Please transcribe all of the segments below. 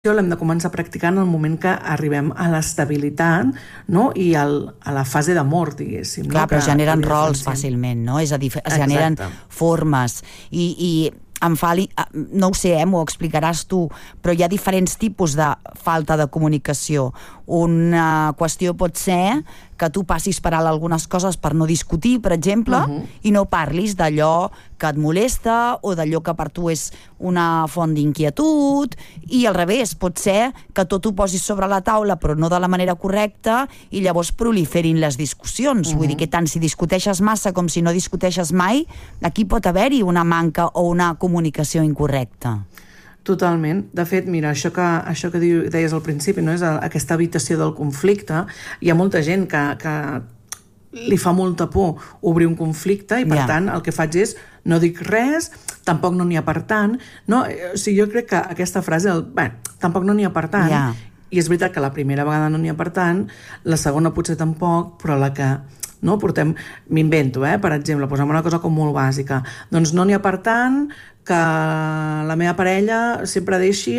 l'hem de començar a practicar en el moment que arribem a l'estabilitat, no? I a la fase d'amor, diguéssim. Clar, però generen rols fàcilment, no? És a dir, es generen formes. I em fa... No ho sé, m'ho explicaràs tu, però hi ha diferents tipus de falta de comunicació. Una qüestió pot ser que tu passis per alt algunes coses per no discutir, per exemple, i no parlis d'allò que et molesta o d'allò que per tu és una font d'inquietud, i al revés, pot ser que tot ho posis sobre la taula però no de la manera correcta i llavors proliferin les discussions. Vull dir que tant si discuteixes massa com si no discuteixes mai, aquí pot haver-hi una manca o una comunicació incorrecta. Totalment. De fet, mira, això que deies al principi, no? És aquesta habitació del conflicte. Hi ha molta gent que li fa molta por obrir un conflicte i, per tant, el que faig és no dic res, tampoc no n'hi ha per tant. No? O sigui, jo crec que aquesta frase, tampoc no n'hi ha per tant, i és veritat que la primera vegada no n'hi ha per tant, la segona potser tampoc, però la que... no portem, m'invento, per exemple, posem una cosa com molt bàsica, doncs no n'hi ha per tant que la meva parella sempre deixi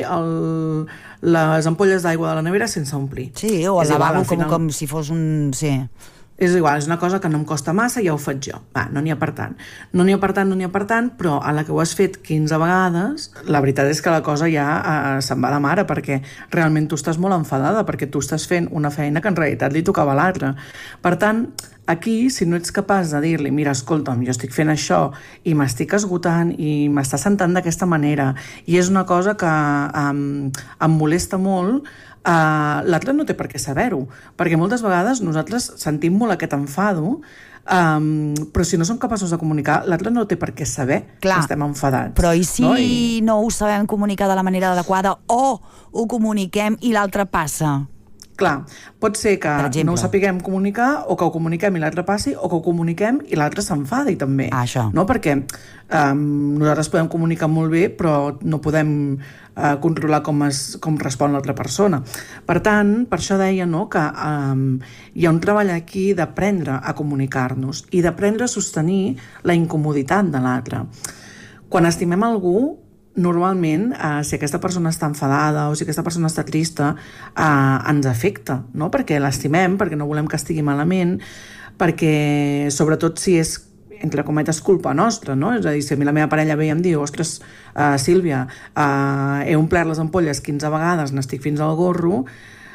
les ampolles d'aigua de la nevera sense omplir. Sí, o el lavabo com si fos un... Sí. És igual, és una cosa que no em costa massa, ja ho faig jo. No n'hi ha per tant. No n'hi ha per tant, però a la que ho has fet 15 vegades, la veritat és que la cosa ja se'n va de mare, perquè realment tu estàs molt enfadada, perquè tu estàs fent una feina que en realitat li tocava a l'altre. Per tant, aquí, si no ets capaç de dir-li, mira, escolta'm, jo estic fent això i m'estic esgotant i m'està sentant d'aquesta manera i és una cosa que em molesta molt, l'altre no té per què saber-ho, perquè moltes vegades nosaltres sentim molt aquest enfado, però si no som capaços de comunicar, l'altre no té per què saber que estem enfadats. Però i si no ho sabem comunicar de la manera adequada o ho comuniquem i l'altre passa? Clar, pot ser que no ho sapiguem comunicar o que ho comuniquem i l'altre passi o que ho comuniquem i l'altre s'enfadi també. No? Perquè nosaltres podem comunicar molt bé però no podem controlar com respon l'altra persona. Per tant, per això deia que hi ha un treball aquí d'aprendre a comunicar-nos i d'aprendre a sostenir la incomoditat de l'altre. Quan estimem algú, normalment, si aquesta persona està enfadada o si aquesta persona està trista, ens afecta, no? Perquè l'estimem, perquè no volem que estigui malament, perquè, sobretot, si és, entre cometes, culpa nostra, no? És a dir, si a mi la meva parella ve i em diu, ostres, Sílvia, he omplert les ampolles 15 vegades, n'estic fins al gorro,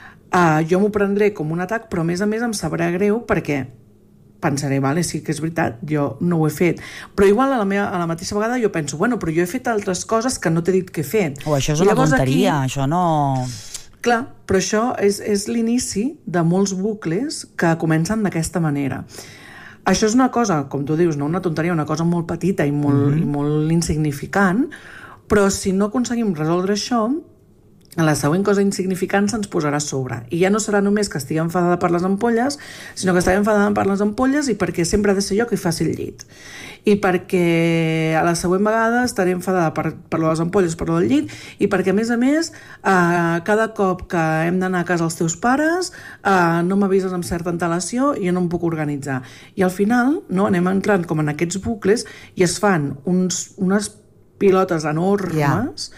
jo m'ho prendré com un atac, però a més em sabrà greu perquè pensaré, vale, sí que és veritat, jo no ho he fet. Però igual a la mateixa vegada jo penso, bueno, però jo he fet altres coses que no t'he dit que he fet. O això és una tonteria, això no... Clar, però això és l'inici de molts bucles que comencen d'aquesta manera. Això és una cosa, com tu dius, no una tonteria, una cosa molt petita i molt insignificant, però si no aconseguim resoldre això, la següent cosa insignificant se'ns posarà a sobre. I ja no serà només que estigui enfadada per les ampolles, sinó que estaré enfadada per les ampolles i perquè sempre ha de ser jo qui faci el llit. I perquè a la següent vegada estaré enfadada per les ampolles, per el llit, i perquè, a més, cada cop que hem d'anar a casa els teus pares, no m'avises amb certa antelació i jo no em puc organitzar. I al final anem entrant com en aquests bucles i es fan unes pilotes enormes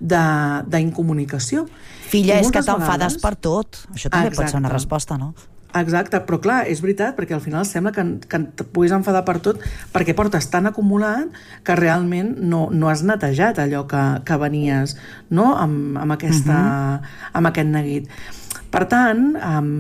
d'incomunicació. Filla, és que t'enfades per tot. Això també pot ser una resposta, no? Exacte, però clar, és veritat, perquè al final sembla que et puguis enfadar per tot perquè portes tan acumulat que realment no has netejat allò que venies, no? amb aquest neguit. Per tant,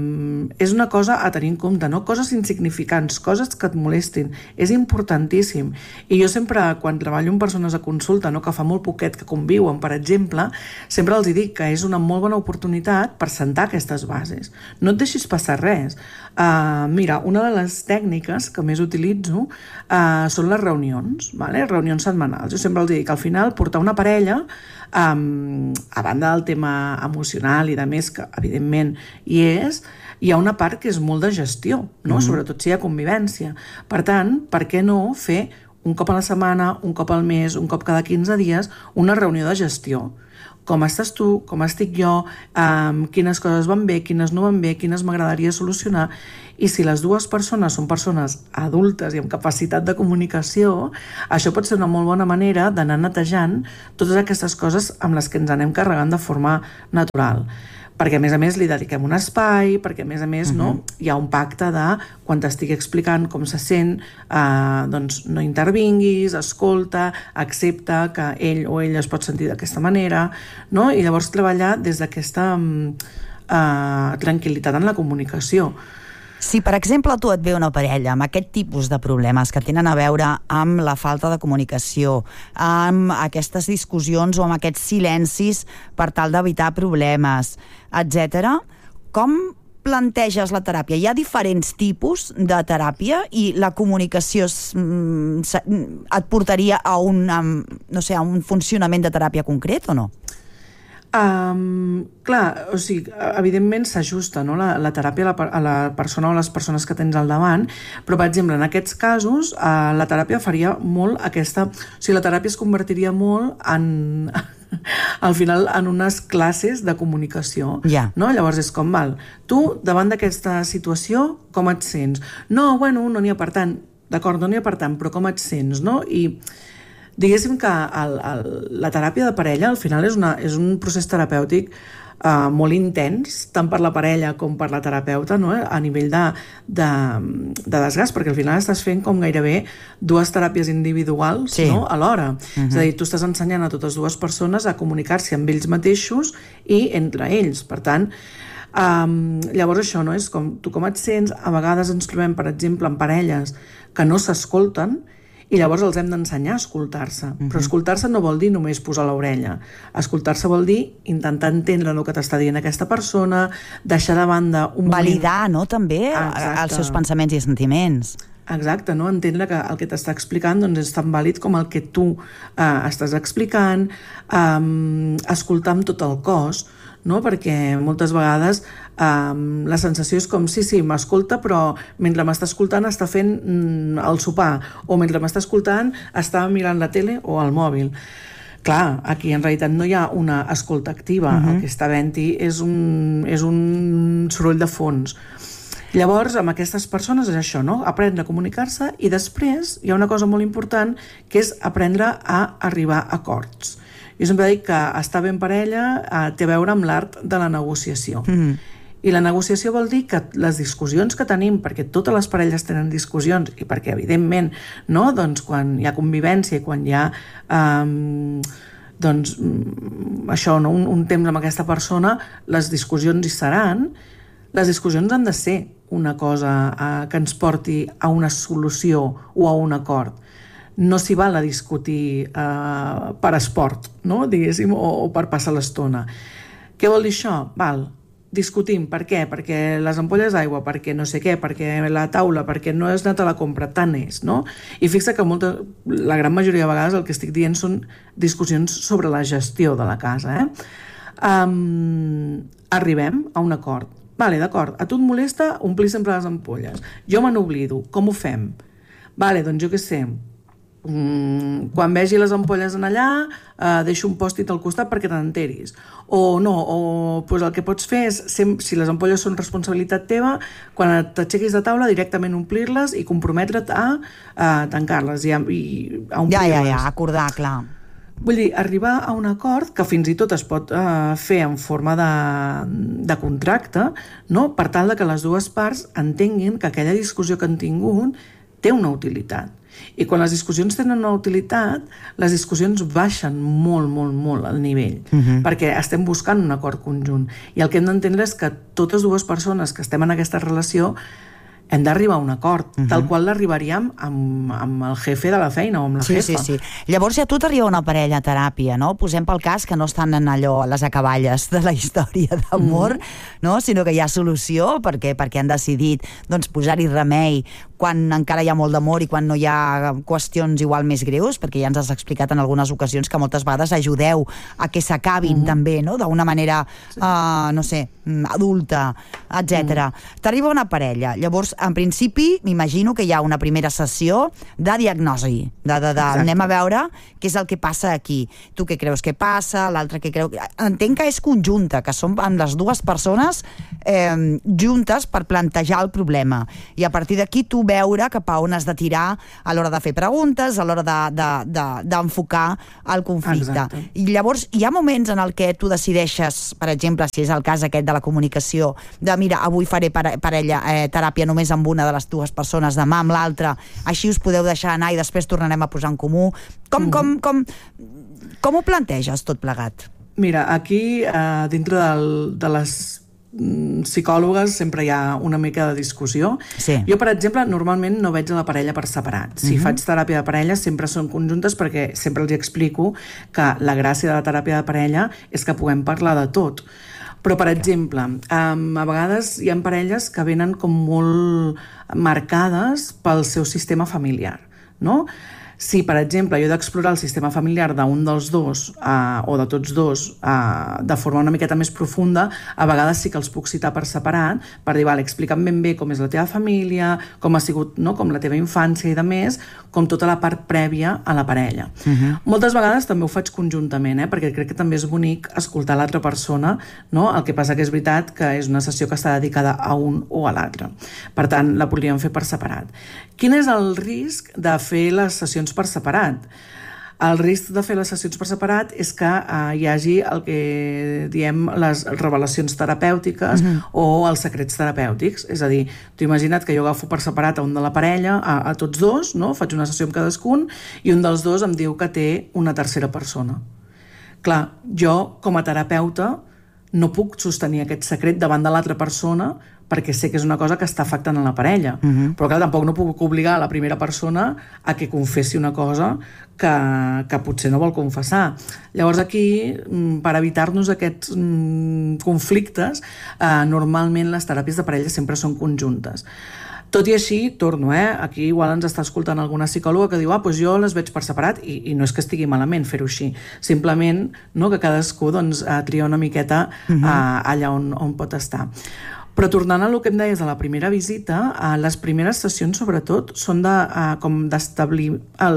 és una cosa a tenir en compte, no? Coses insignificants, coses que et molestin. És importantíssim. I jo sempre, quan treballo amb persones a consulta, no, que fa molt poquet que conviuen, per exemple, sempre els dic que és una molt bona oportunitat per sentar aquestes bases. No et deixis passar res. Mira, una de les tècniques que més utilitzo són les reunions, vale? Reunions setmanals. Jo sempre els dic que al final portar una parella, a banda del tema emocional i de més, que evidentment hi ha una part que és molt de gestió, no? Sobretot si hi ha convivència. Per tant, per què no fer un cop a la setmana, un cop al mes, un cop cada 15 dies, una reunió de gestió? Com estàs tu, com estic jo, quines coses van bé, quines no van bé, quines m'agradaria solucionar, I si les dues persones són persones adultes i amb capacitat de comunicació, això pot ser una molt bona manera d'anar netejant totes aquestes coses amb les que ens anem carregant de forma natural. Perquè, a més, li dediquem un espai, perquè, a més, no, hi ha un pacte de, quan t'estigui explicant com se sent, doncs no intervinguis, escolta, accepta que ell o ella es pot sentir d'aquesta manera, no? I llavors treballar des d'aquesta tranquil·litat en la comunicació. Si, per exemple, tu et ve una parella amb aquest tipus de problemes que tenen a veure amb la falta de comunicació, amb aquestes discussions o amb aquests silencis per tal d'evitar problemes, etc., com planteges la teràpia? Hi ha diferents tipus de teràpia i la comunicació et portaria a un funcionament de teràpia concret o no? Clar, o sigui, evidentment s'ajusta, no, la teràpia a la persona o les persones que tens al davant, però, per exemple, en aquests casos la teràpia faria molt aquesta... O sigui, la teràpia es convertiria molt en... al final, en unes classes de comunicació. No? Llavors és com, tu, davant d'aquesta situació, com et sents? No, bueno, no n'hi ha per tant. D'acord, no n'hi ha per tant, però com et sents, no? I diguéssim que la teràpia de parella al final és un procés terapèutic molt intens, tant per la parella com per la terapeuta, no? A nivell de desgast, perquè al final estàs fent com gairebé dues teràpies individuals, no? Alhora. És a dir, tu estàs ensenyant a totes dues persones a comunicar-se amb ells mateixos i entre ells. Per tant, llavors això, no? És com tu com et sents. A vegades ens trobem, per exemple, en parelles que no s'escolten i llavors els hem d'ensenyar a escoltar-se. Però escoltar-se no vol dir només posar l'orella. Escoltar-se vol dir intentar entendre el que t'està dient aquesta persona, deixar de banda un moment... Validar, no?, també, els seus pensaments i sentiments. Exacte, no? Entendre que el que t'està explicant doncs, és tan vàlid com el que tu estàs explicant, escoltar amb tot el cos, no? Perquè moltes vegades la sensació és com, sí, m'escolta, però mentre m'està escoltant està fent el sopar, o mentre m'està escoltant està mirant la tele o el mòbil. Clar, aquí en realitat no hi ha una escolta activa, el que està havent-hi és un soroll de fons. Llavors, amb aquestes persones és això, no? Aprendre a comunicar-se, i després hi ha una cosa molt important, que és aprendre a arribar a acords. Jo sempre dic que estar bé en parella té a veure amb l'art de la negociació. I la negociació vol dir que les discussions que tenim, perquè totes les parelles tenen discussions, i perquè, evidentment, no? Doncs quan hi ha convivència i quan hi ha doncs, això, no? un temps amb aquesta persona, les discussions hi seran. Les discussions han de ser una cosa que ens porti a una solució o a un acord. No s'hi val a discutir per esport, no? Diguéssim, o per passar l'estona. Què vol dir això? Discutim. Per què? Perquè les ampolles d'aigua, perquè no sé què, perquè la taula, perquè no has anat a la compra, tant és, no? I fixa que la gran majoria de vegades el que estic dient són discussions sobre la gestió de la casa. Arribem a un acord. D'acord, a tu et molesta omplir sempre les ampolles. Jo me n'oblido. Com ho fem? Doncs jo què sé, quan vegi les ampolles en allà deixo un pòstit al costat perquè t'enteris, o no, doncs el que pots fer és, si les ampolles són responsabilitat teva, quan t'aixequis de taula directament omplir-les i comprometre't a tancar-les i a omplir-les. Acordar, clar. Vull dir, arribar a un acord que fins i tot es pot fer en forma de contracte, no? Per tal que les dues parts entenguin que aquella discussió que han tingut té una utilitat. I quan les discussions tenen una utilitat, les discussions baixen molt, molt, molt el nivell, perquè estem buscant un acord conjunt. I el que hem d'entendre és que totes dues persones que estem en aquesta relació hem d'arribar a un acord, tal qual l'arribaríem amb el jefe de la feina o amb la jefa. Sí. Llavors, si a tu t'arriba una parella a teràpia, no? Posem pel cas que no estan en allò, a les acaballes de la història d'amor, no? Sinó que hi ha solució perquè han decidit posar-hi remei. quan encara hi ha molt d'amor i quan no hi ha qüestions igual més greus, perquè ja ens has explicat en algunes ocasions que moltes vegades ajudeu a que s'acabin també, no? D'una manera, no sé, adulta, etc. T'arriba una parella, llavors, en principi, m'imagino que hi ha una primera sessió de diagnosi, anem a veure què és el que passa aquí. Tu què creus que passa, l'altre què creu... Entenc que és conjunta, que són amb les dues persones juntes per plantejar el problema. I a partir d'aquí tu veure cap a on has de tirar a l'hora de fer preguntes, a l'hora d'enfocar el conflicte. Exacte. I llavors hi ha moments en el que tu decideixes, per exemple, si és el cas aquest de la comunicació, de mira, avui faré teràpia només amb una de les dues persones, demà amb l'altra, així us podeu deixar anar i després tornarem a posar en comú. Com ho planteges tot plegat? Mira, aquí dintre de les psicòlogues sempre hi ha una mica de discussió. Sí. Jo, per exemple, normalment no veig a la parella per separat. Si faig teràpia de parella sempre són conjuntes perquè sempre els explico que la gràcia de la teràpia de parella és que puguem parlar de tot. Però, per exemple, a vegades hi ha parelles que venen com molt marcades pel seu sistema familiar, no? Si, per exemple, jo he d'explorar el sistema familiar d'un dels dos o de tots dos de forma una miqueta més profunda, a vegades sí que els puc citar per separat per dir, vale, explica'm ben bé com és la teva família, com ha sigut, no?, com la teva infància i de més, com tota la part prèvia a la parella. Moltes vegades també ho faig conjuntament, perquè crec que també és bonic escoltar l'altra persona, no? El que passa que és veritat que és una sessió que està dedicada a un o a l'altre. Per tant, la podríem fer per separat. Quin és el risc de fer les sessions per separat? El risc de fer les sessions per separat és que hi hagi el que diem les revelacions terapèutiques o els secrets terapèutics. És a dir, tu imagina't que jo agafo per separat a un de la parella, a tots dos, no? Faig una sessió amb cadascun i un dels dos em diu que té una tercera persona. Clar, jo com a terapeuta no puc sostenir aquest secret davant de l'altra persona perquè sé que és una cosa que està afectant a la parella. Però clar, tampoc no puc obligar la primera persona a que confessi una cosa que potser no vol confessar. Llavors aquí, per evitar-nos aquests conflictes, normalment les teràpies de parella sempre són conjuntes. Tot i així, torno, aquí igual ens està escoltant alguna psicòloga que diu doncs jo les veig per separat i no és que estigui malament fer-ho així, simplement que cadascú tria una miqueta allà on pot estar. Però tornant a el que em deies de la primera visita, les primeres sessions sobretot són com d'establir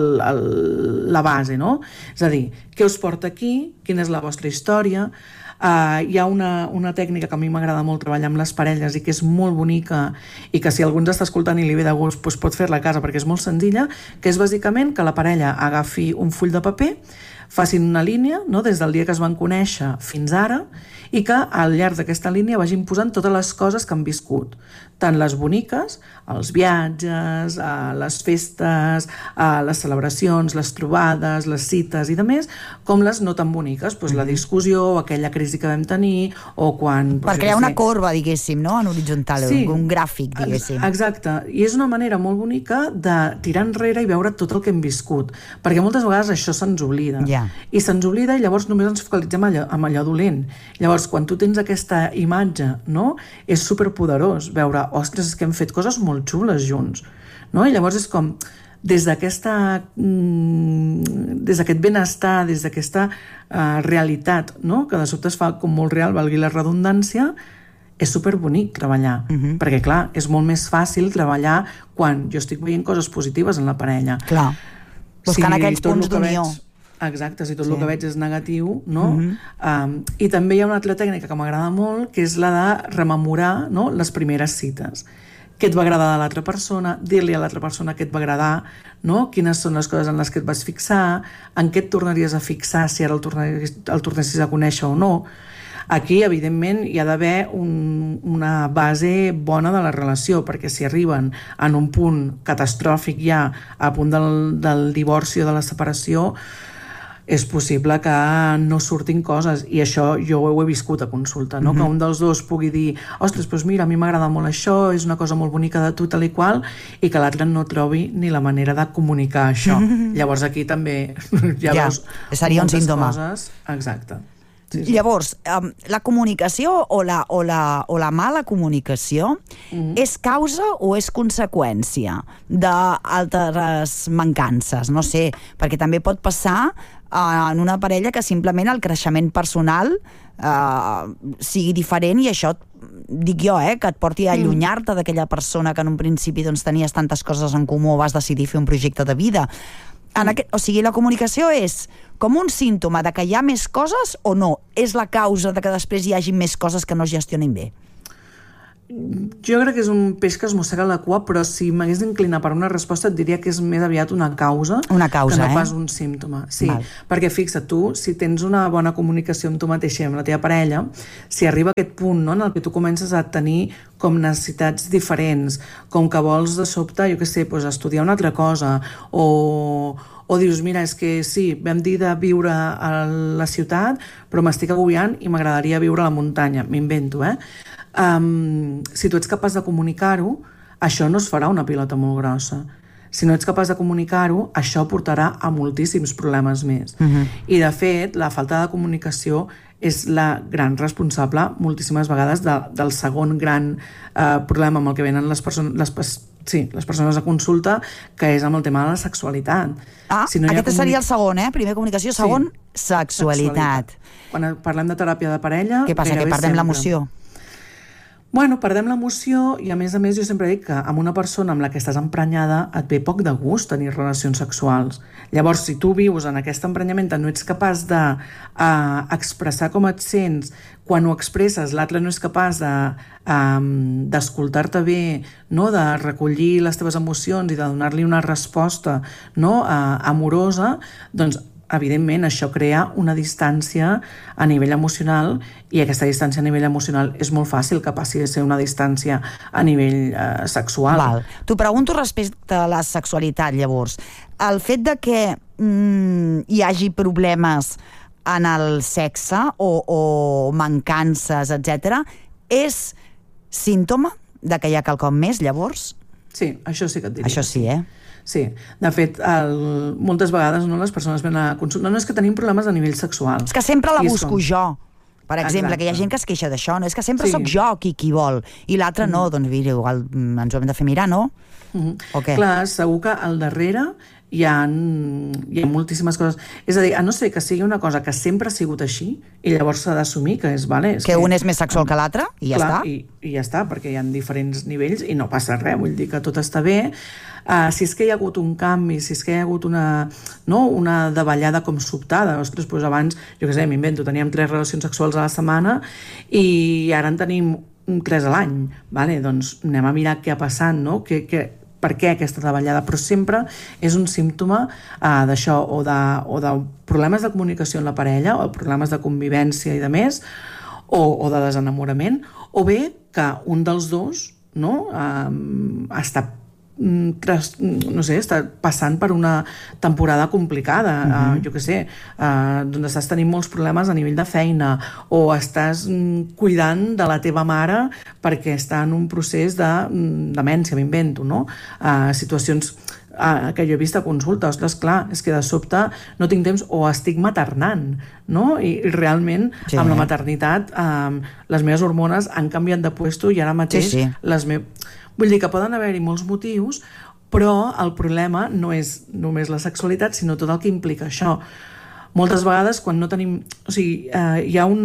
la base, no? És a dir, què us porta aquí, quina és la vostra història. Hi ha una tècnica que a mi m'agrada molt treballar amb les parelles i que és molt bonica i que si algú ens està escoltant i li ve de gust doncs pot fer-la a casa perquè és molt senzilla, que és bàsicament que la parella agafi un full de paper, facin una línia, no?, des del dia que es van conèixer fins ara, i que al llarg d'aquesta línia vagin posant totes les coses que han viscut, tant les boniques, els viatges, les festes, les celebracions, les trobades, les cites i demés, com les no tan boniques, doncs la discussió, aquella crisi que vam tenir, o quan... Per crear una corba, diguéssim, no?, en horitzontal, sí, un gràfic, diguéssim. Exacte, i és una manera molt bonica de tirar enrere i veure tot el que hem viscut, perquè moltes vegades això se'ns oblida. I se'ns oblida i llavors només ens focalitzem en allò dolent. Llavors, quan tu tens aquesta imatge, no?, és superpoderós veure, ostres, és que hem fet coses molt xules junts, no? I llavors és com, des d'aquest benestar, des d'aquesta realitat, no?, que de sobte es fa com molt real, valgui la redundància, és superbonic treballar, perquè clar, és molt més fàcil treballar quan jo estic veient coses positives en la parella. Clar, buscant aquells punts d'unió. Exacte, si tot el que veig és negatiu, no? I també hi ha una altra tècnica que m'agrada molt, que és la de rememorar, no?, les primeres cites. Què et va agradar de l'altra persona, dir-li a l'altra persona què et va agradar, no?, quines són les coses en les que et vas fixar, en què et tornaries a fixar si ara el tornessis a conèixer o no. Aquí, evidentment, hi ha d'haver una base bona de la relació, perquè si arriben en un punt catastròfic ja, a punt del divorci o de la separació, és possible que no surtin coses, i això jo ho he viscut a consulta, no? Que un dels dos pugui dir, ostres, doncs mira, a mi m'agrada molt això, és una cosa molt bonica de tu, tal i qual, i que l'altre no trobi ni la manera de comunicar això. Llavors aquí també ja veus seria un símptoma. Coses. Exacte. Llavors, la comunicació o la mala comunicació és causa o és conseqüència d'altres mancances? No sé, perquè també pot passar en una parella que simplement el creixement personal sigui diferent i això, dic jo, que et porti a allunyar-te d'aquella persona que en un principi tenies tantes coses en comú o vas decidir fer un projecte de vida. O sigui, la comunicació és com un símptoma de que hi ha més coses o no? És la causa de que després hi hagi més coses que no es gestionin bé? Jo crec que és un peix que es mossega la cua, però si m'hagués d'inclinar per una resposta et diria que és més aviat una causa que no pas un símptoma. Sí, perquè fixa't, tu, si tens una bona comunicació amb tu mateixa i amb la teva parella, si arriba a aquest punt en el que tu comences a tenir com necessitats diferents, com que vols de sobte, jo què sé, estudiar una altra cosa, o dius, mira, és que sí, vam dir de viure a la ciutat, però m'estic agobiant i m'agradaria viure a la muntanya, m'invento, si tu ets capaç de comunicar-ho, això no es farà una pilota molt grossa. Si no ets capaç de comunicar-ho, això portarà a moltíssims problemes més. I, de fet, la falta de comunicació és la gran responsable moltíssimes vegades del segon gran problema amb el que venen les persones a consulta, que és amb el tema de la sexualitat. Aquest seria el segon, primer comunicació, segon, sexualitat. Quan parlem de teràpia de parella... Què passa, que perdem l'emoció? Bueno, perdem l'emoció i, a més, jo sempre dic que amb una persona amb la que estàs emprenyada et ve poc de gust tenir relacions sexuals. Llavors, si tu vius en aquest emprenyament, no ets capaç d'expressar com et sents, quan ho expresses l'altre no és capaç d'escoltar-te bé, de recollir les teves emocions i de donar-li una resposta amorosa, doncs evidentment això crea una distància a nivell emocional i aquesta distància a nivell emocional és molt fàcil que passi a ser una distància a nivell sexual. T'ho pregunto respecte a la sexualitat, llavors. El fet de que hi hagi problemes en el sexe o mancances, etc., és símptoma de que hi ha quelcom més, llavors? Sí, això sí que et diria. Això sí, Sí, de fet, moltes vegades les persones venen a consulta. No és que tenim problemes a nivell sexual. És que sempre la busco jo. Per exemple, que hi ha gent que es queixa d'això, no? És que sempre sóc jo qui vol, i l'altre no, doncs mira, igual ens ho hem de fer mirar, no? O què? Clar, segur que al darrere hi ha moltíssimes coses. És a dir, a no ser que sigui una cosa que sempre ha sigut així, i llavors s'ha d'assumir que és... Que un és més sexual que l'altre, i ja està. I ja està, perquè hi ha diferents nivells i no passa res, vull dir que tot està bé. Si és que hi ha hagut un canvi, si és que hi ha hagut una davallada com sobtada, ostres, doncs abans, jo què sé, m'invento, teníem 3 relacions sexuals a la setmana i ara en tenim 3 a l'any, doncs anem a mirar què ha passat, per què aquesta davallada, però sempre és un símptoma d'això, o de problemes de comunicació en la parella, o problemes de convivència i de més, o de desenamorament, o bé que un dels dos està passant per una temporada complicada, jo què sé, doncs estàs tenint molts problemes a nivell de feina o estàs cuidant de la teva mare perquè està en un procés de demència, m'invento, situacions que jo he vist a consulta, ostres, clar, és que de sobte no tinc temps o estic maternant, i realment amb la maternitat les meves hormones han canviat de puesto i ara mateix vull dir que poden haver-hi molts motius, però el problema no és només la sexualitat, sinó tot el que implica això. Moltes vegades, quan no tenim... O sigui, hi ha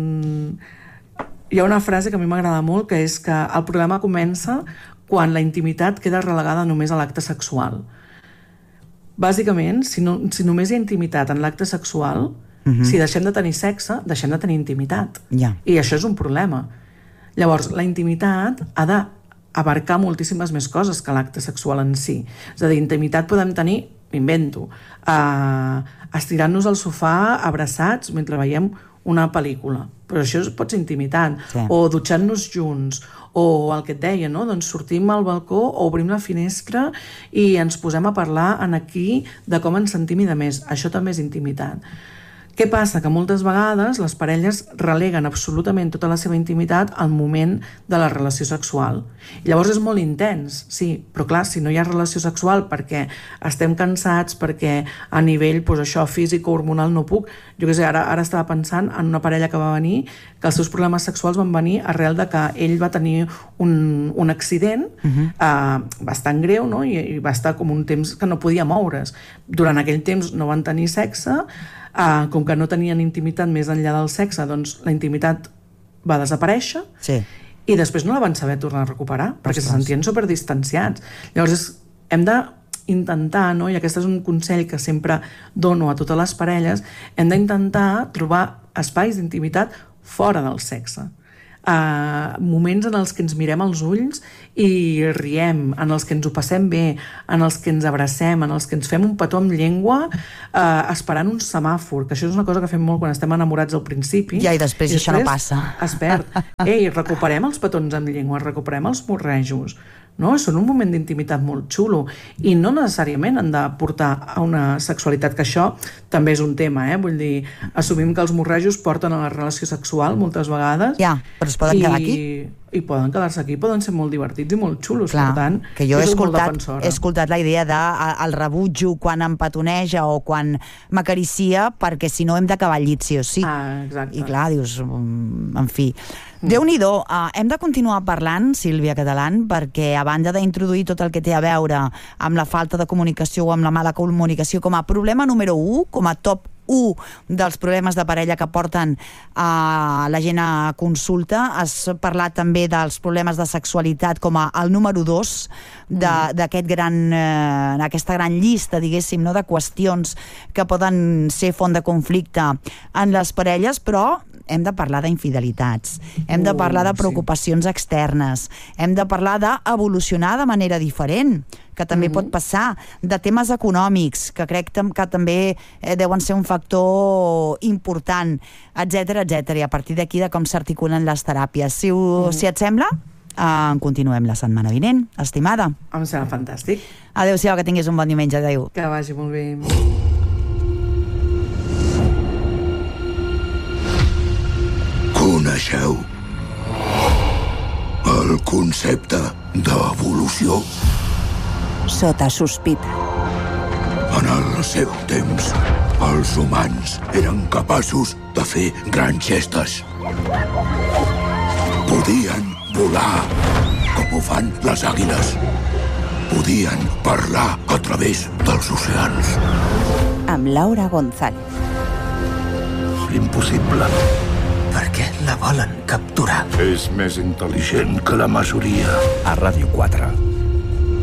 una frase que a mi m'agrada molt, que és que el problema comença quan la intimitat queda relegada només a l'acte sexual. Bàsicament, si només hi ha intimitat en l'acte sexual, si deixem de tenir sexe, deixem de tenir intimitat. I això és un problema. Llavors, la intimitat ha de abarcar moltíssimes més coses que l'acte sexual en si. És a dir, intimitat podem tenir, m'invento, estirant-nos al sofà abraçats mentre veiem una pel·lícula, però això pot ser intimitat, o dutxant-nos junts, o el que et deia, doncs sortim al balcó o obrim la finestra i ens posem a parlar aquí de com ens sentim i de més. Això també és intimitat. Què passa? Que moltes vegades les parelles releguen absolutament tota la seva intimitat al moment de la relació sexual. I llavors és molt intens, sí, però clar, si no hi ha relació sexual perquè estem cansats, perquè a nivell això físic o hormonal no puc, jo què sé, ara estava pensant en una parella que va venir, que els seus problemes sexuals van venir arrel de que ell va tenir un accident bastant greu, no? I va estar com un temps que no podia moure's. Durant aquell temps no van tenir sexe, com que no tenien intimitat més enllà del sexe, doncs la intimitat va desaparèixer i després no la van saber tornar a recuperar perquè se sentien superdistanciats. Llavors hem d'intentar, no? I aquest és un consell que sempre dono a totes les parelles, hem d'intentar trobar espais d'intimitat fora del sexe. Moments en els que ens mirem als ulls i riem, en els que ens ho passem bé, en els que ens abracem, en els que ens fem un petó amb llengua esperant un semàfor, que això és una cosa que fem molt quan estem enamorats al principi. I després això no passa. Es perd. Ei, recuperem els petons amb llengua, recuperem els morrejos, no? Són un moment d'intimitat molt xulo i no necessàriament han de portar a una sexualitat, que això també és un tema, vull dir, assumim que els morrejos porten a la relació sexual moltes vegades. Ja, però es poden quedar aquí. I poden quedar-se aquí, poden ser molt divertits i molt xulos. Clar, per tant, que jo he escoltat la idea del rebutjo quan em petoneja o quan m'acaricia, perquè si no hem d'acabar al llit sí o sí. Exacte. I clar, dius, en fi. Déu-n'hi-do, hem de continuar parlant, Sílvia Catalán, perquè a banda d'introduir tot el que té a veure amb la falta de comunicació o amb la mala comunicació com a problema número 1, com a top 1 dels problemes de parella que porten la gent a consulta. Has parlat també dels problemes de sexualitat com a el número 2 d'aquesta gran llista, diguéssim, no, de qüestions que poden ser font de conflicte en les parelles, però hem de parlar d'infidelitats, hem de parlar de preocupacions externes, hem de parlar d'evolucionar de manera diferent, que també pot passar, de temes econòmics, que crec que també deuen ser un factor important, etcètera, etcètera, i a partir d'aquí de com s'articulen les teràpies. Si et sembla, continuem la setmana vinent, estimada. Em sembla fantàstic. Adéu-siau, que tinguis un bon diumenge. Adéu. Que vagi molt bé. Coneixeu el concepte d'evolució? Sota sospita. En el seu temps, els humans eren capaços de fer grans gestes. Podien volar, com ho fan les àguiles. Podien parlar a través dels oceans. Amb Laura González. Impossible. Per què la volen capturar? És més intel·ligent que la majoria. A Ràdio 4.